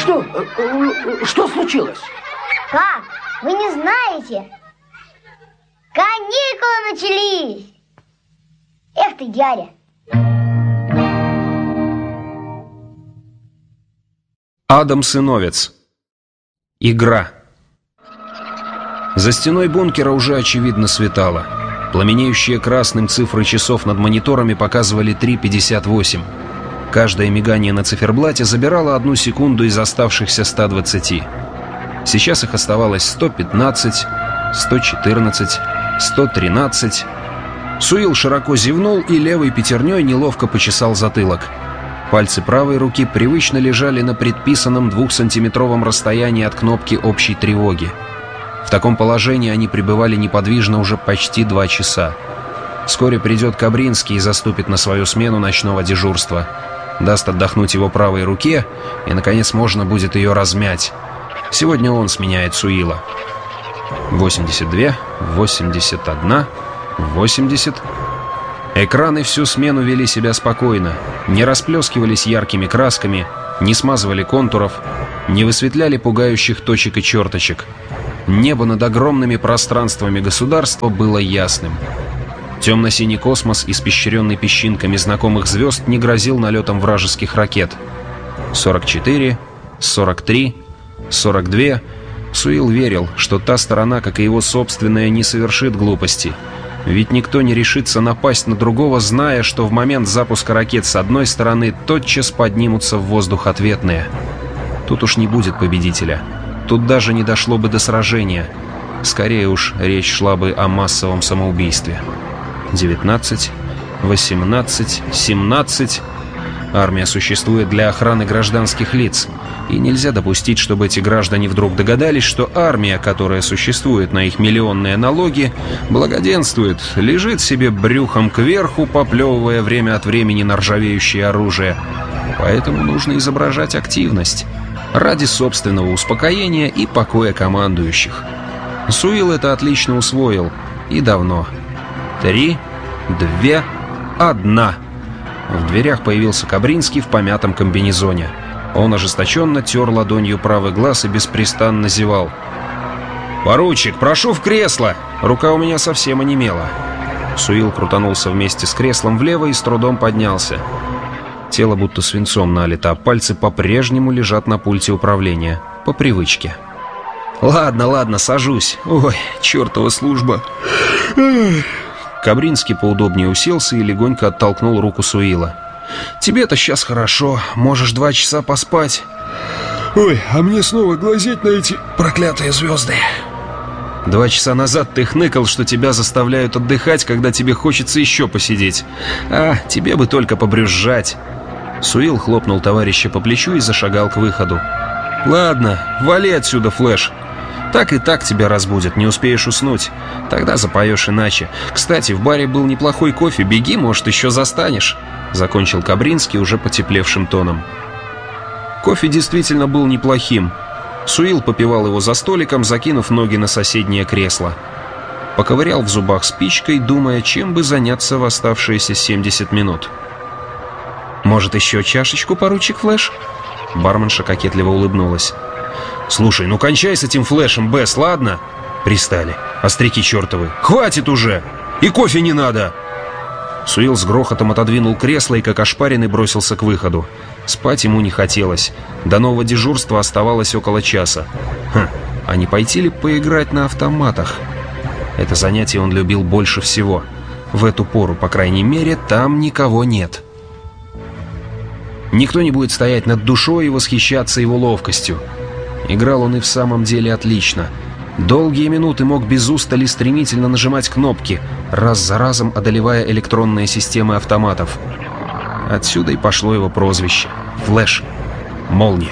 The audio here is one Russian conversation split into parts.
Что случилось? Как? Вы не знаете? Каникулы начались! Эх ты, дядя! Адам Сыновец. Игра. За стеной бункера уже очевидно светало. Пламенеющие красным цифры часов над мониторами показывали 3:58. Каждое мигание на циферблате забирало 1 секунду из оставшихся 120. Сейчас их оставалось 115, 114, 113. Суил широко зевнул и левой пятерней неловко почесал затылок. Пальцы правой руки привычно лежали на предписанном 2-сантиметровом расстоянии от кнопки общей тревоги. В таком положении они пребывали неподвижно уже почти 2 часа. Вскоре придет Кабринский и заступит на свою смену ночного дежурства. Даст отдохнуть его правой руке, и, наконец, можно будет ее размять. Сегодня он сменяет Суила. 82, 81, 80... Экраны всю смену вели себя спокойно, не расплескивались яркими красками, не смазывали контуров, не высветляли пугающих точек и черточек. Небо над огромными пространствами государства было ясным. Темно-синий космос, испещренный песчинками знакомых звезд, не грозил налетом вражеских ракет. 44, 43, 42... Суил верил, что та сторона, как и его собственная, не совершит глупости. Ведь никто не решится напасть на другого, зная, что в момент запуска ракет с одной стороны тотчас поднимутся в воздух ответные. Тут уж не будет победителя. Тут даже не дошло бы до сражения. Скорее уж речь шла бы о массовом самоубийстве. 19, 18, 17... Армия существует для охраны гражданских лиц. И нельзя допустить, чтобы эти граждане вдруг догадались, что армия, которая существует на их миллионные налоги, благоденствует, лежит себе брюхом кверху, поплевывая время от времени на ржавеющее оружие. Поэтому нужно изображать активность ради собственного успокоения и покоя командующих. Суил это отлично усвоил. И давно. 3, 2, 1... В дверях появился Кабринский в помятом комбинезоне. Он ожесточенно тер ладонью правый глаз и беспрестанно зевал. «Поручик, прошу в кресло!» Рука у меня совсем онемела. Суил крутанулся вместе с креслом влево и с трудом поднялся. Тело будто свинцом налито, а пальцы по-прежнему лежат на пульте управления. По привычке. «Ладно, сажусь. Ой, чертова служба!» Кабринский поудобнее уселся и легонько оттолкнул руку Суила. «Тебе-то сейчас хорошо, можешь 2 часа поспать». «Ой, а мне снова глазеть на эти проклятые звезды». 2 часа назад ты хныкал, что тебя заставляют отдыхать, когда тебе хочется еще посидеть. А, тебе бы только побрюзжать». Суил хлопнул товарища по плечу и зашагал к выходу. «Ладно, вали отсюда, Флэш. Так и так тебя разбудят, не успеешь уснуть. Тогда запоешь иначе. Кстати, в баре был неплохой кофе, беги, может, еще застанешь», — закончил Кабринский уже потеплевшим тоном. Кофе действительно был неплохим. Суил попивал его за столиком, закинув ноги на соседнее кресло. Поковырял в зубах спичкой, думая, чем бы заняться в оставшиеся 70 минут. «Может, еще чашечку, поручик Флэш?» Барменша кокетливо улыбнулась. «Слушай, ну кончай с этим Флэшем, Бесс, ладно?» «Пристали. Остряки чертовы. Хватит уже! И кофе не надо!» Суил с грохотом отодвинул кресло и, как ошпаренный, бросился к выходу. Спать ему не хотелось. До нового дежурства оставалось около часа. А не пойти ли поиграть на автоматах? Это занятие он любил больше всего. В эту пору, по крайней мере, там никого нет. Никто не будет стоять над душой и восхищаться его ловкостью. Играл он и в самом деле отлично. Долгие минуты мог без устали стремительно нажимать кнопки, раз за разом одолевая электронные системы автоматов. Отсюда и пошло его прозвище — Флэш, Молния.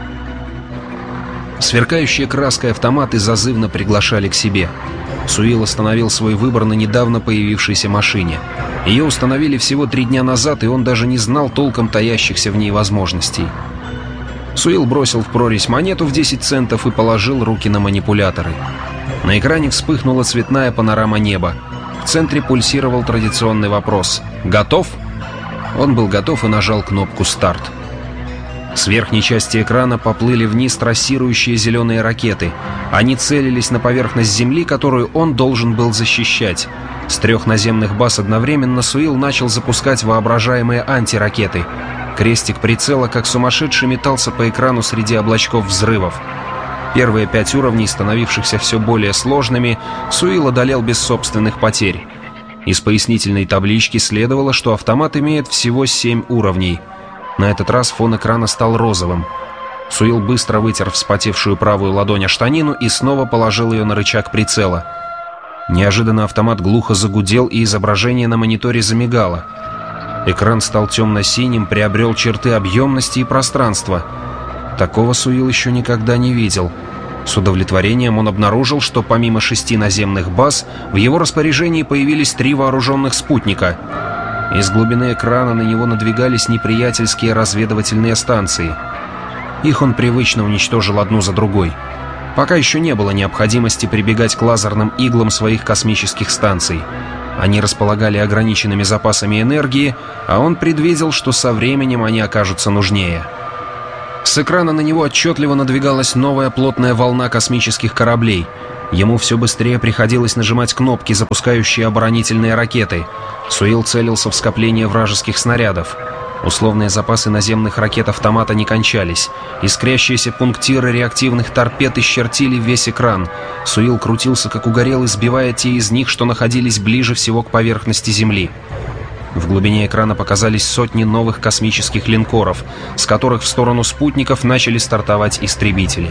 Сверкающие краской автоматы зазывно приглашали к себе. Суил остановил свой выбор на недавно появившейся машине. Ее установили всего 3 дня назад, и он даже не знал толком таящихся в ней возможностей. Суил бросил в прорезь монету в 10 центов и положил руки на манипуляторы. На экране вспыхнула цветная панорама неба. В центре пульсировал традиционный вопрос: «Готов?». Он был готов и нажал кнопку «Старт». С верхней части экрана поплыли вниз трассирующие зеленые ракеты. Они целились на поверхность Земли, которую он должен был защищать. С 3 наземных баз одновременно Суил начал запускать воображаемые антиракеты. Крестик прицела, как сумасшедший, метался по экрану среди облачков взрывов. Первые 5 уровней, становившихся все более сложными, Суил одолел без собственных потерь. Из пояснительной таблички следовало, что автомат имеет всего 7 уровней. На этот раз фон экрана стал розовым. Суил быстро вытер вспотевшую правую ладонь о штанину и снова положил ее на рычаг прицела. Неожиданно автомат глухо загудел, и изображение на мониторе замигало. Экран стал темно-синим, приобрел черты объемности и пространства. Такого Суил еще никогда не видел. С удовлетворением он обнаружил, что помимо 6 наземных баз, в его распоряжении появились 3 вооруженных спутника. Из глубины экрана на него надвигались неприятельские разведывательные станции. Их он привычно уничтожил одну за другой. Пока еще не было необходимости прибегать к лазерным иглам своих космических станций. Они располагали ограниченными запасами энергии, а он предвидел, что со временем они окажутся нужнее. С экрана на него отчетливо надвигалась новая плотная волна космических кораблей. Ему все быстрее приходилось нажимать кнопки, запускающие оборонительные ракеты. Суил целился в скопление вражеских снарядов. Условные запасы наземных ракет автомата не кончались. Искрящиеся пунктиры реактивных торпед исчертили весь экран. Суил крутился как угорелый, сбивая те из них, что находились ближе всего к поверхности Земли. В глубине экрана показались сотни новых космических линкоров, с которых в сторону спутников начали стартовать истребители.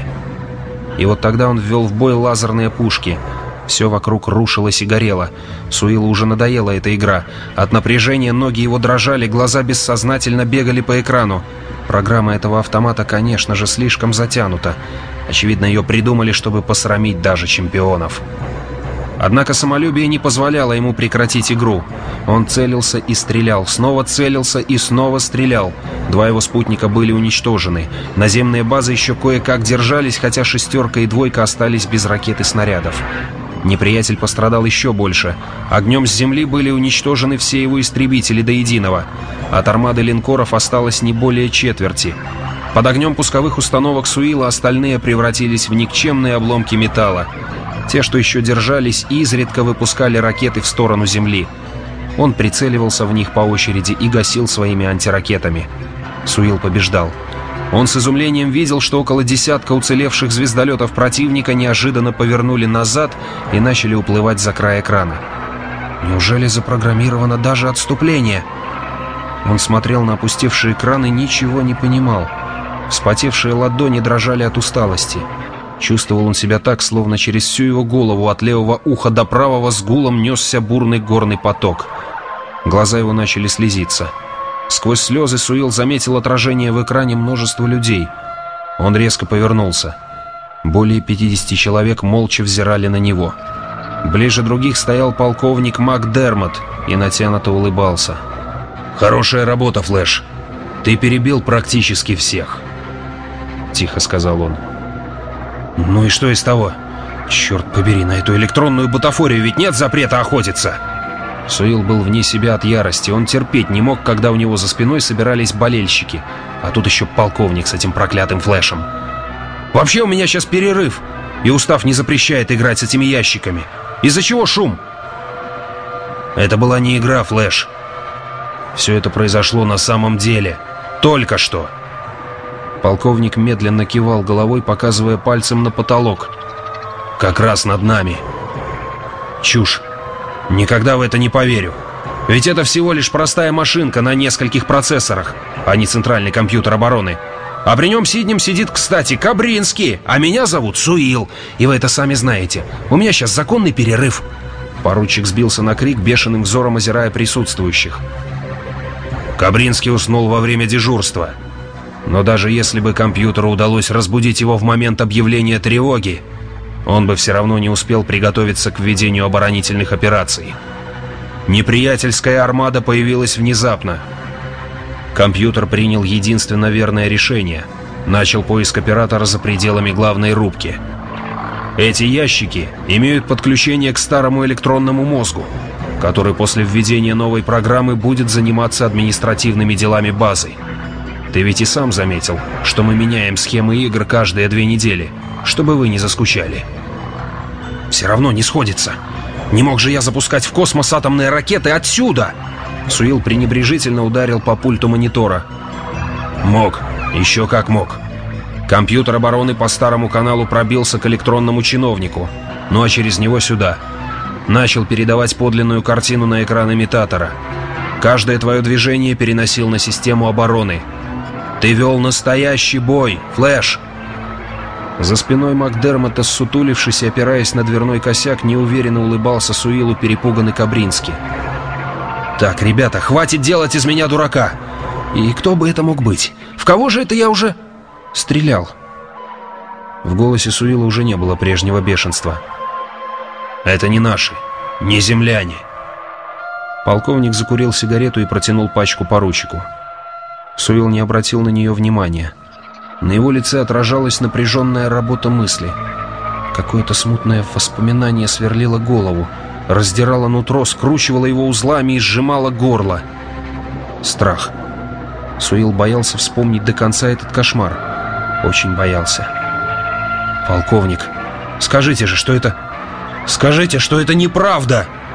И вот тогда он ввел в бой лазерные пушки. Все вокруг рушилось и горело. Суилу уже надоела эта игра. От напряжения ноги его дрожали, глаза бессознательно бегали по экрану. Программа этого автомата, конечно же, слишком затянута. Очевидно, ее придумали, чтобы посрамить даже чемпионов. Однако самолюбие не позволяло ему прекратить игру. Он целился и стрелял, снова целился и снова стрелял. 2 его спутника были уничтожены. Наземные базы еще кое-как держались, хотя 6 и 2 остались без ракет и снарядов. Неприятель пострадал еще больше. Огнем с земли были уничтожены все его истребители до единого. От армады линкоров осталось не более четверти. Под огнем пусковых установок Суила остальные превратились в никчемные обломки металла. Те, что еще держались, изредка выпускали ракеты в сторону Земли. Он прицеливался в них по очереди и гасил своими антиракетами. Суил побеждал. Он с изумлением видел, что около десятка уцелевших звездолетов противника неожиданно повернули назад и начали уплывать за край экрана. Неужели запрограммировано даже отступление? Он смотрел на опустевший экран и ничего не понимал. Вспотевшие ладони дрожали от усталости. Чувствовал он себя так, словно через всю его голову от левого уха до правого с гулом несся бурный горный поток. Глаза его начали слезиться. Сквозь слезы Суил заметил отражение в экране множества людей. Он резко повернулся. Более 50 человек молча взирали на него. Ближе других стоял полковник МакДермот и натянуто улыбался. «Хорошая работа, Флэш. Ты перебил практически всех», — тихо сказал он. «Ну и что из того? Черт побери, на эту электронную бутафорию ведь нет запрета охотиться!» Суил был вне себя от ярости. Он терпеть не мог, когда у него за спиной собирались болельщики. А тут еще полковник с этим проклятым Флэшем. «Вообще у меня сейчас перерыв, и устав не запрещает играть с этими ящиками. Из-за чего шум?» «Это была не игра, Флэш. Все это произошло на самом деле. Только что». Полковник медленно кивал головой, показывая пальцем на потолок. «Как раз над нами». «Чушь. Никогда в это не поверю. Ведь это всего лишь простая машинка на нескольких процессорах, а не центральный компьютер обороны. А при нем сидит, кстати, Кабринский, а меня зовут Суил. И вы это сами знаете. У меня сейчас законный перерыв». Поручик сбился на крик, бешеным взором озирая присутствующих. «Кабринский уснул во время дежурства. Но даже если бы компьютеру удалось разбудить его в момент объявления тревоги, он бы все равно не успел приготовиться к ведению оборонительных операций. Неприятельская армада появилась внезапно. Компьютер принял единственно верное решение. Начал поиск оператора за пределами главной рубки. Эти ящики имеют подключение к старому электронному мозгу, который после введения новой программы будет заниматься административными делами базы. Ты ведь и сам заметил, что мы меняем схемы игр каждые 2 недели, чтобы вы не заскучали. Все равно не сходится. Не мог же я запускать в космос атомные ракеты отсюда? Суил пренебрежительно ударил по пульту монитора. Мог. Еще как мог. Компьютер обороны по старому каналу пробился к электронному чиновнику, ну а через него сюда. Начал передавать подлинную картину на экран имитатора. Каждое твое движение переносил на систему обороны. Ты вел настоящий бой, Флэш. За спиной Макдермотта, ссутулившись и опираясь на дверной косяк, неуверенно улыбался Суилу перепуганный Кабринский. «Так, ребята, хватит делать из меня дурака! И кто бы это мог быть? В кого же это я уже стрелял?» В голосе Суила уже не было прежнего бешенства. «Это не наши, не земляне». Полковник закурил сигарету и протянул пачку поручику. Суил не обратил на нее внимания. На его лице отражалась напряженная работа мысли. Какое-то смутное воспоминание сверлило голову, раздирало нутро, скручивало его узлами и сжимало горло. Страх. Суил боялся вспомнить до конца этот кошмар. Очень боялся. «Полковник, скажите же, что это... Скажите, что это неправда!»